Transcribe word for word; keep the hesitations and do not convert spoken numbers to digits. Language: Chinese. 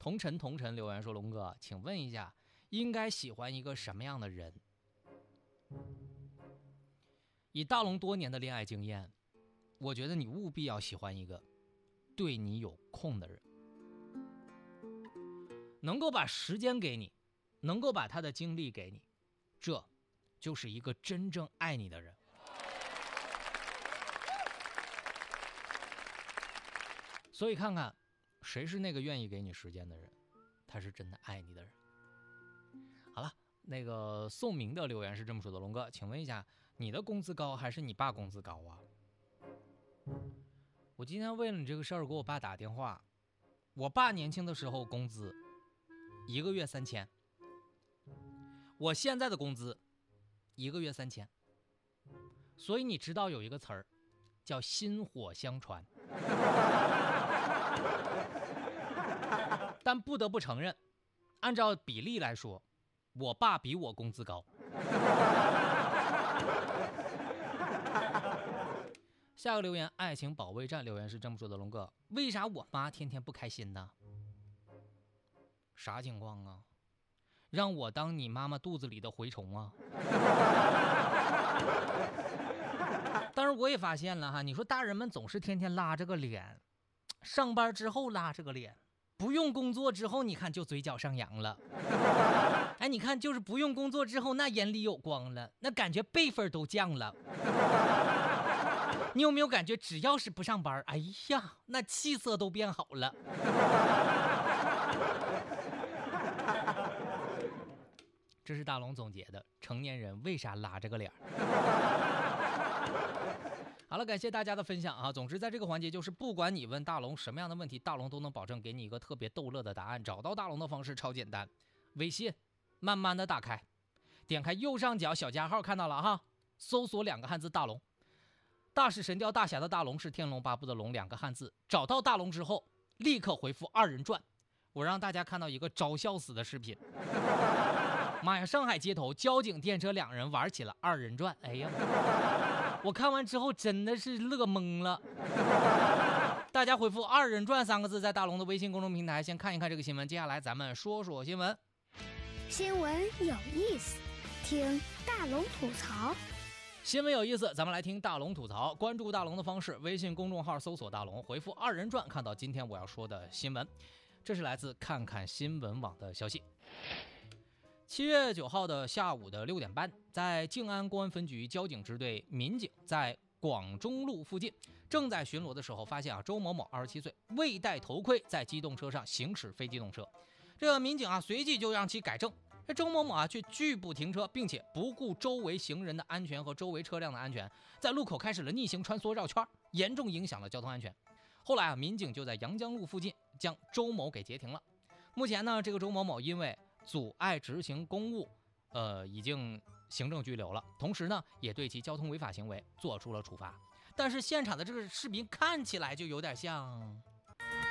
同尘同尘留言说：“龙哥，请问一下，应该喜欢一个什么样的人？”以大龙多年的恋爱经验，我觉得你务必要喜欢一个对你有空的人，能够把时间给你，能够把他的精力给你，这就是一个真正爱你的人。所以看看谁是那个愿意给你时间的人，他是真的爱你的人。好了，那个宋明的留言是这么说的：龙哥，请问一下，你的工资高还是你爸工资高啊？我今天为了你这个事儿给我爸打电话，我爸年轻的时候工资一个月三千，我现在的工资一个月三千，所以你知道有一个词儿叫薪火相传。但不得不承认，按照比例来说，我爸比我工资高。下个留言，爱情保卫战留言是这么说的：龙哥，为啥我妈天天不开心呢？啥情况啊？让我当你妈妈肚子里的蛔虫啊？但是我也发现了哈，你说大人们总是天天拉着个脸，上班之后拉着个脸，不用工作之后，你看就嘴角上扬了。哎，你看就是不用工作之后，那眼里有光了，那感觉辈分都降了。你有没有感觉，只要是不上班，哎呀，那气色都变好了。这是大龙总结的成年人为啥拉着个脸。好了，感谢大家的分享啊！总之，在这个环节，就是不管你问大龙什么样的问题，大龙都能保证给你一个特别逗乐的答案。找到大龙的方式超简单，微信慢慢的打开，点开右上角小加号，看到了哈，搜索两个汉字大龙，大是神雕大侠的大龙，是天龙八部的龙，两个汉字。找到大龙之后，立刻回复二人转，我让大家看到一个招笑死的视频。妈呀！上海街头交警电车两人玩起了二人转，哎呀，我看完之后真的是乐懵了。大家回复二人转三个字，在大龙的微信公众平台先看一看这个新闻。接下来咱们说说新闻。 新闻有意思，听大龙吐槽。 新闻有意思，咱们来听大龙吐槽。关注大龙的方式，微信公众号搜索大龙，回复二人转，看到今天我要说的新闻。这是来自看看新闻网的消息。七月九号的下午的六点半，在静安公安分局交警支队民警在广中路附近正在巡逻的时候，发现啊周某某二十七岁未戴头盔，在机动车上行驶非机动车。这个民警啊随即就让其改正，这周某某啊却拒不停车，并且不顾周围行人的安全和周围车辆的安全，在路口开始了逆行穿梭绕圈，严重影响了交通安全。后来啊，民警就在阳江路附近将周某给截停了。目前呢，这个周某某因为阻碍执行公务，呃，已经行政拘留了，同时呢，也对其交通违法行为做出了处罚。但是现场的这个视频看起来就有点像